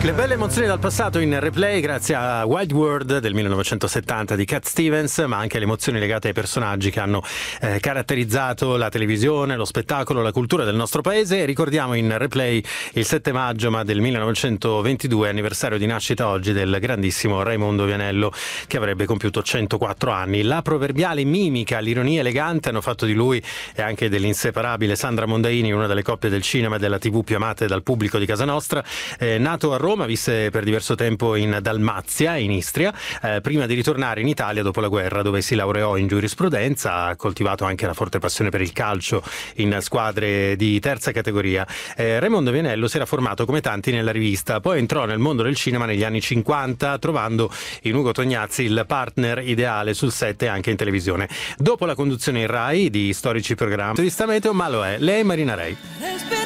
Le belle emozioni dal passato in replay grazie a Wild World del 1970 di Cat Stevens, ma anche le emozioni legate ai personaggi che hanno caratterizzato la televisione, lo spettacolo, la cultura del nostro paese. Ricordiamo in replay il 7 maggio ma del 1922, anniversario di nascita oggi del grandissimo Raimondo Vianello, che avrebbe compiuto 104 anni. La proverbiale mimica, l'ironia elegante hanno fatto di lui e anche dell'inseparabile Sandra Mondaini una delle coppie del cinema e della TV più amate dal pubblico di casa nostra. Nato a Roma, visse per diverso tempo in Dalmazia, in Istria, prima di ritornare in Italia dopo la guerra, dove si laureò in giurisprudenza. Ha coltivato anche la forte passione per il calcio in squadre di terza categoria. Raimondo Vianello si era formato come tanti nella rivista, poi entrò nel mondo del cinema negli anni 50, trovando in Ugo Tognazzi il partner ideale sul set e anche in televisione. Dopo la conduzione in Rai di storici programmi di Sta Meteo, ma lo è lei, Marina Rei.